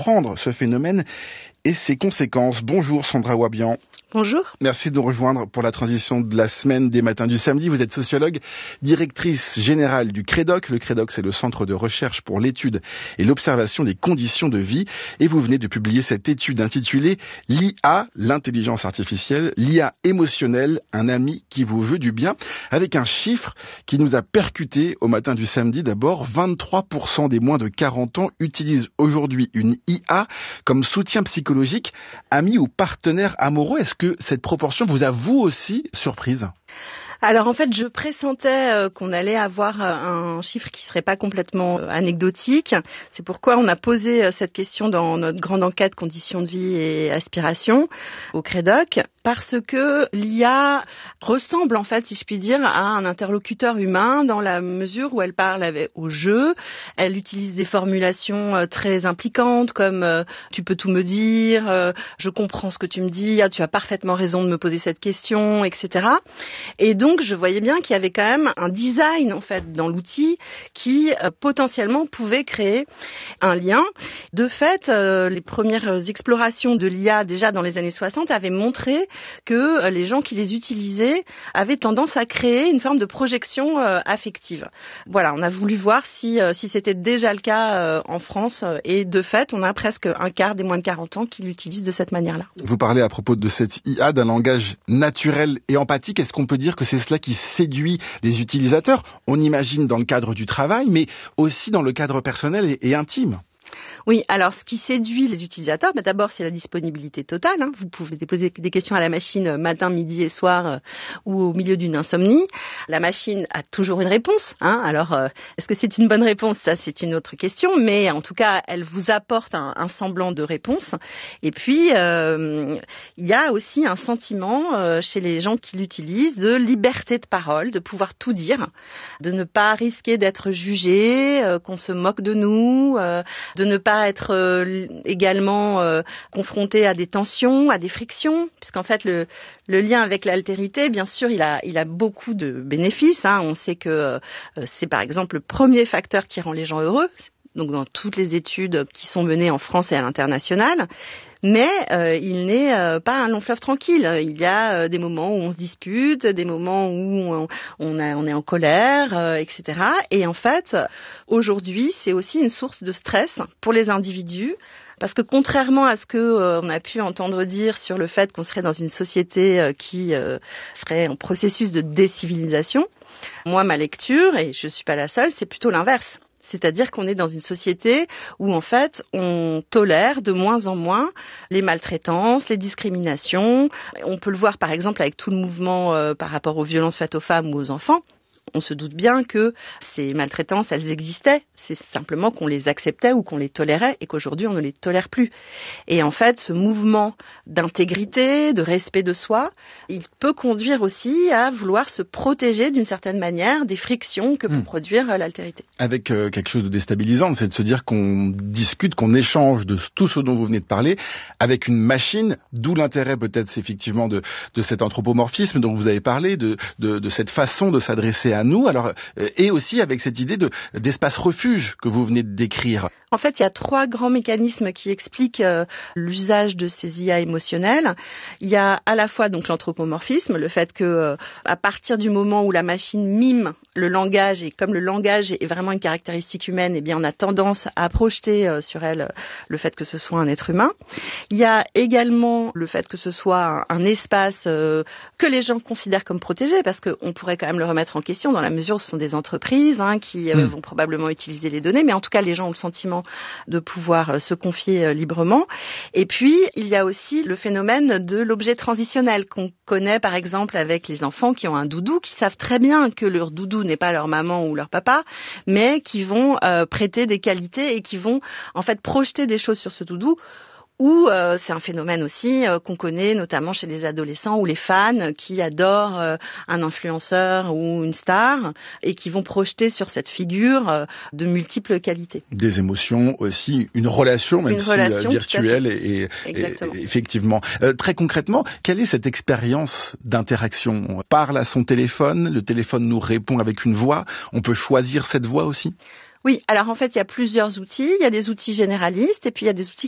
comprendre ce phénomène et ses conséquences. Bonjour Sandra Wabian. Bonjour. Merci de nous rejoindre pour la transition de la semaine des matins du samedi. Vous êtes sociologue, directrice générale du CREDOC. Le CREDOC, c'est le Centre de recherche pour l'étude et l'observation des conditions de vie. Et vous venez de publier cette étude intitulée « L'IA, l'intelligence artificielle, l'IA émotionnelle, un ami qui vous veut du bien », avec un chiffre qui nous a percuté au matin du samedi. D'abord, 23% des moins de 40 ans utilisent aujourd'hui une IA comme soutien psychologique, ami ou partenaire amoureux. Est-ce que cette proportion vous a vous aussi surprise ? Alors en fait, je pressentais qu'on allait avoir un chiffre qui serait pas complètement anecdotique. C'est pourquoi on a posé cette question dans notre grande enquête conditions de vie et aspirations au CREDOC, parce que l'IA ressemble en fait, si je puis dire, à un interlocuteur humain dans la mesure où elle parle au jeu, elle utilise des formulations très impliquantes comme tu peux tout me dire, je comprends ce que tu me dis, tu as parfaitement raison de me poser cette question, etc. Et donc je voyais bien qu'il y avait quand même un design en fait dans l'outil qui potentiellement pouvait créer un lien. De fait, les premières explorations de l'IA déjà dans les années 60 avaient montré que les gens qui les utilisaient avaient tendance à créer une forme de projection affective. Voilà, on a voulu voir si c'était déjà le cas en France et de fait, on a presque un quart des moins de 40 ans qui l'utilisent de cette manière-là. Vous parlez à propos de cette IA d'un langage naturel et empathique. Est-ce qu'on peut dire que c'est cela qui séduit les utilisateurs ? On imagine dans le cadre du travail, mais aussi dans le cadre personnel et intime. Oui, alors ce qui séduit les utilisateurs, d'abord c'est la disponibilité totale. Vous pouvez poser des questions à la machine matin, midi et soir ou au milieu d'une insomnie. La machine a toujours une réponse. Alors, est-ce que c'est une bonne réponse ? Ça, c'est une autre question. Mais en tout cas, elle vous apporte un semblant de réponse. Et puis, il y a aussi un sentiment chez les gens qui l'utilisent de liberté de parole, de pouvoir tout dire, de ne pas risquer d'être jugé, qu'on se moque de nous, de ne pas être également confronté à des tensions, à des frictions, puisqu'en fait le lien avec l'altérité, bien sûr, il a beaucoup de bénéfices. On sait que c'est par exemple le premier facteur qui rend les gens heureux. Donc dans toutes les études qui sont menées en France et à l'international. Mais il n'est pas un long fleuve tranquille. Il y a des moments où on se dispute, des moments où on est en colère, etc. Et en fait, aujourd'hui, c'est aussi une source de stress pour les individus. Parce que contrairement à ce que on a pu entendre dire sur le fait qu'on serait dans une société qui serait en processus de décivilisation, moi, ma lecture, et je suis pas la seule, c'est plutôt l'inverse. C'est-à-dire qu'on est dans une société où, en fait, on tolère de moins en moins les maltraitances, les discriminations. On peut le voir, par exemple, avec tout le mouvement par rapport aux violences faites aux femmes ou aux enfants. On se doute bien que ces maltraitances, elles existaient. C'est simplement qu'on les acceptait ou qu'on les tolérait et qu'aujourd'hui, on ne les tolère plus. Et en fait, ce mouvement d'intégrité, de respect de soi, il peut conduire aussi à vouloir se protéger d'une certaine manière des frictions que peut produire l'altérité. Avec quelque chose de déstabilisant, c'est de se dire qu'on discute, qu'on échange de tout ce dont vous venez de parler avec une machine, d'où l'intérêt peut-être effectivement de cet anthropomorphisme dont vous avez parlé, de cette façon de s'adresser à nous, alors, et aussi avec cette idée d'espace refuge que vous venez de décrire. En fait, il y a 3 grands mécanismes qui expliquent l'usage de ces IA émotionnelles. Il y a à la fois donc l'anthropomorphisme, le fait que à partir du moment où la machine mime le langage, et comme le langage est vraiment une caractéristique humaine, eh bien on a tendance à projeter sur elle le fait que ce soit un être humain. Il y a également le fait que ce soit un espace que les gens considèrent comme protégé, parce qu'on pourrait quand même le remettre en question dans la mesure où ce sont des entreprises qui vont probablement utiliser les données, mais en tout cas les gens ont le sentiment de pouvoir se confier librement. Et puis, il y a aussi le phénomène de l'objet transitionnel qu'on connaît par exemple avec les enfants qui ont un doudou, qui savent très bien que leur doudou n'est pas leur maman ou leur papa, mais qui vont prêter des qualités et qui vont en fait projeter des choses sur ce doudou. Ou c'est un phénomène aussi qu'on connaît notamment chez les adolescents ou les fans qui adorent un influenceur ou une star et qui vont projeter sur cette figure de multiples qualités. Des émotions aussi, une relation même si virtuelle et effectivement. Très concrètement, quelle est cette expérience d'interaction ? On parle à son téléphone, le téléphone nous répond avec une voix, on peut choisir cette voix aussi ? Oui, alors en fait, il y a plusieurs outils. Il y a des outils généralistes et puis il y a des outils